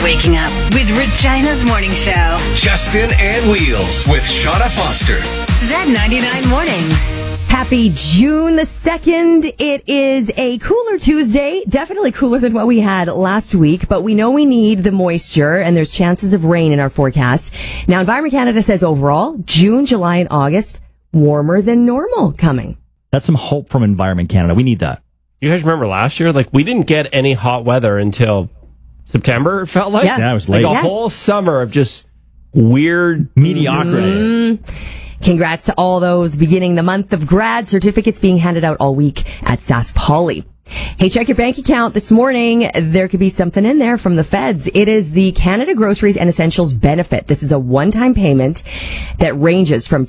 waking up with Regina's Morning Show. Justin and Wheels with Shauna Foster. Z99 Mornings. Happy June the 2nd. It is a cooler Tuesday, definitely cooler than what we had last week, but we know we need the moisture and there's chances of rain in our forecast. Now, Environment Canada says overall, June, July, and August, warmer than normal coming. That's some hope from Environment Canada. We need that. You guys remember last year? Like, we didn't get any hot weather until September, it felt like. Yeah, it was late. Like a whole summer of just weird mediocrity. Congrats to all those beginning the month of grad certificates being handed out all week at Sask Poly. Hey, check your bank account this morning. There could be something in there from the feds. It is the Canada Groceries and Essentials Benefit. This is a one-time payment that ranges from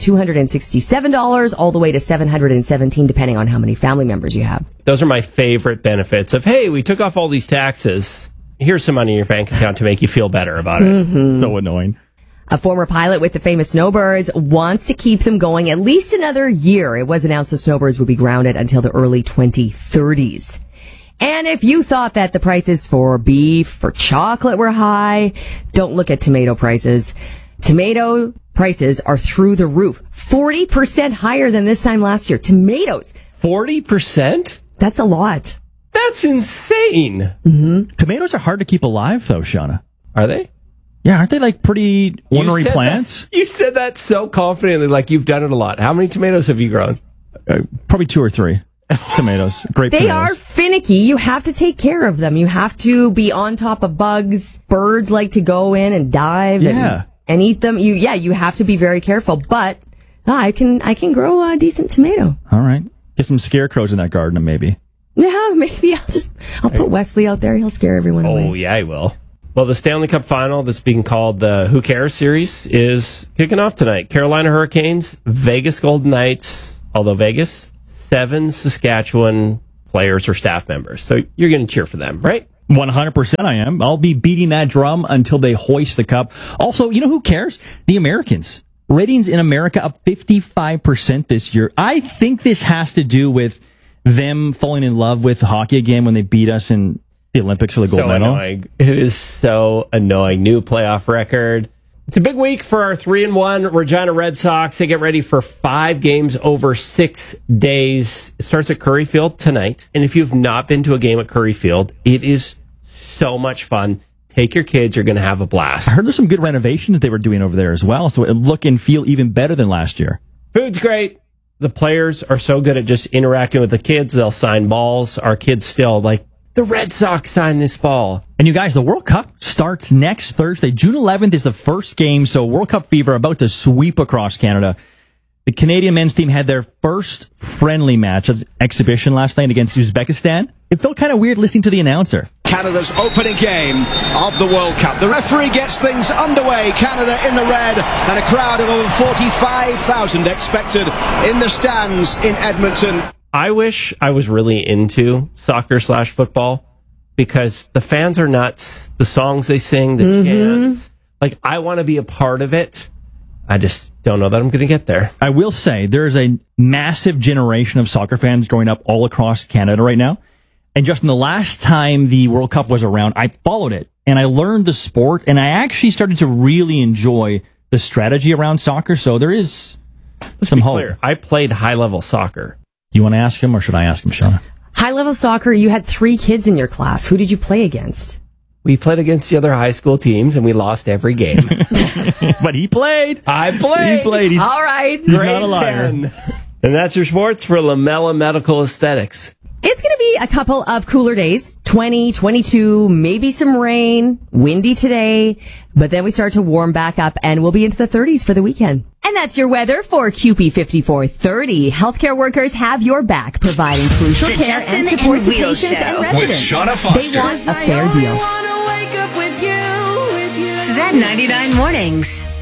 $267 all the way to $717, depending on how many family members you have. Those are my favorite benefits of, hey, we took off all these taxes. Here's some money in your bank account to make you feel better about it. Mm-hmm. So annoying. A former pilot with the famous Snowbirds wants to keep them going at least another year. It was announced the Snowbirds would be grounded until the early 2030s. And if you thought that the prices for beef, for chocolate were high, don't look at tomato prices. Tomato prices are through the roof. 40% higher than this time last year. Tomatoes. 40%? That's a lot. That's insane. Mm-hmm. Tomatoes are hard to keep alive, though, Shauna. Are they? Yeah, aren't they like pretty ornery plants? You said that so confidently, like you've done it a lot. How many tomatoes have you grown? Probably 2 or 3 tomatoes. Great They tomatoes. are finicky. You have to take care of them. You have to be on top of bugs. Birds like to go in and dive and eat them. You have to be very careful. But I can grow a decent tomato. All right. Get some scarecrows in that garden, maybe. Yeah, maybe I'll put Wesley out there. He'll scare everyone away. Oh, yeah, I will. Well, the Stanley Cup final that's being called the Who Cares series is kicking off tonight. Carolina Hurricanes, Vegas Golden Knights, although Vegas, 7 Saskatchewan players or staff members. So you're going to cheer for them, right? 100% I am. I'll be beating that drum until they hoist the cup. Also, you know who cares? The Americans. Ratings in America up 55% this year. I think this has to do with them falling in love with hockey again when they beat us in the Olympics for the gold medal. Annoying. It is so annoying. New playoff record. It's a big week for our 3-1 Regina Red Sox. They get ready for 5 games over 6 days. It starts at Curry Field tonight. And if you've not been to a game at Curry Field, it is so much fun. Take your kids. You're going to have a blast. I heard there's some good renovations they were doing over there as well, so it'll look and feel even better than last year. Food's great. The players are so good at just interacting with the kids. They'll sign balls. Our kids still, like, the Red Sox signed this ball. And you guys, the World Cup starts next Thursday. June 11th is the first game, so World Cup fever about to sweep across Canada. The Canadian men's team had their first friendly match exhibition last night against Uzbekistan. It felt kind of weird listening to the announcer. Canada's opening game of the World Cup. The referee gets things underway. Canada in the red and a crowd of over 45,000 expected in the stands in Edmonton. I wish I was really into soccer/football because the fans are nuts. The songs they sing, the chants. Like, I want to be a part of it. I just don't know that I'm going to get there. I will say there's a massive generation of soccer fans growing up all across Canada right now. And just in the last time the World Cup was around, I followed it and I learned the sport and I actually started to really enjoy the strategy around soccer. So there is some hope. Clear. I played high-level soccer. You want to ask him or should I ask him, Shauna? High-level soccer, you had 3 kids in your class. Who did you play against? We played against the other high school teams, and we lost every game. But he played. I played. He played. All right. He's not a liar. 10. And that's your sports for Lamella Medical Aesthetics. It's going to be a couple of cooler days, 20, 22, maybe some rain, windy today, but then we start to warm back up and we'll be into the 30s for the weekend. And that's your weather for QP 5430. Healthcare workers have your back, providing crucial care Justin and support and to Wheels patients Show. and With residents. Shauna Foster. They want a fair deal. Z99 Mornings.